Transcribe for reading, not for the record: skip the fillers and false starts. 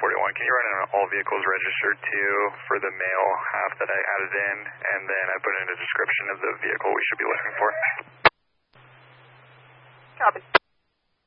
41. Can you run in all vehicles registered to for the male half that I added in, and then I put in a description of the vehicle we should be looking for?